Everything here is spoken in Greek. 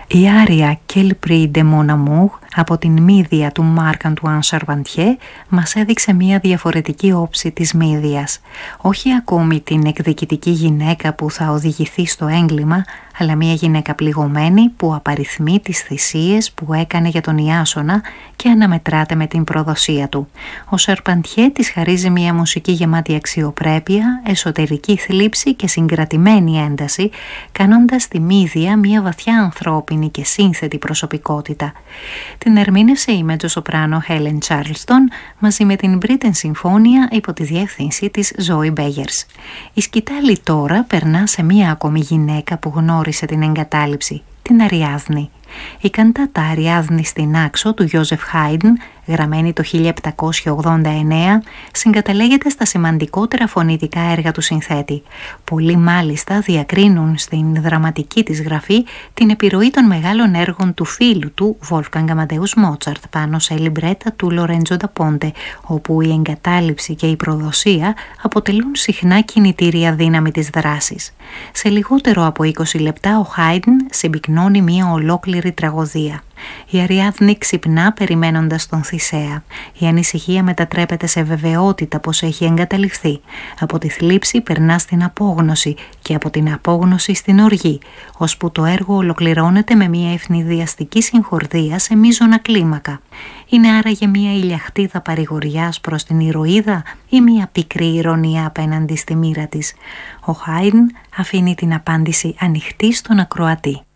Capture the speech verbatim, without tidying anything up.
Η άρια «Quel prix de mon amour» από την Μύδια του Μάρκ Αντουάν Σαρπαντιέ μας έδειξε μια διαφορετική όψη της Μύδιας. Όχι ακόμη την εκδικητική γυναίκα που θα οδηγηθεί στο έγκλημα, αλλά μια γυναίκα πληγωμένη που απαριθμεί τις θυσίες που έκανε για τον Ιάσονα και αναμετράται με την προδοσία του. Ο Σαρπαντιέ της χαρίζει μια μουσική γεμάτη αξιοπρέπεια, εσωτερική θλίψη και συγκρατημένη ένταση, κάνοντας τη Μύδια μια βαθιά ανθρώπινη και σύνθετη προσωπικότητα. Την ερμήνευσε η μετζοσοπράνο Helen Charleston μαζί με την Britten Συμφώνια υπό τη διεύθυνση της Zoe Begers. Η σκητάλη τώρα περνά σε μία ακόμη γυναίκα που γνώρισε την εγκατάλειψη, την Αριάδνη. Η καντάτα Αριάδνη στην Άξο του Γιώζεφ Χάιντν, γραμμένη το χίλια επτακόσια ογδόντα εννέα, συγκαταλέγεται στα σημαντικότερα φωνητικά έργα του συνθέτη. Πολλοί μάλιστα διακρίνουν στην δραματική της γραφή την επιρροή των μεγάλων έργων του φίλου του Wolfgang Amadeus Mozart πάνω σε λιμπρέτα του Lorenzo da Ponte, όπου η εγκατάλειψη και η προδοσία αποτελούν συχνά κινητήρια δύναμη της δράσης. Σε λιγότερο από είκοσι λεπτά ο Χάιντν συμπυκνώνει μια ολόκληρη τραγωδία. Η Αριάδνη ξυπνά περιμένοντας τον Θησέα. Η ανησυχία μετατρέπεται σε βεβαιότητα πως έχει εγκαταλειφθεί. Από τη θλίψη περνά στην απόγνωση και από την απόγνωση στην οργή, ώσπου το έργο ολοκληρώνεται με μια ευνηδιαστική συγχορδία σε μείζωνα κλίμακα. Είναι άραγε μια ηλιαχτίδα παρηγοριάς προς την ηρωίδα ή μια πικρή ηρωνία απέναντι στη μοίρα της? Ο Χάιντν αφήνει την απάντηση ανοιχτή στον ακροατή.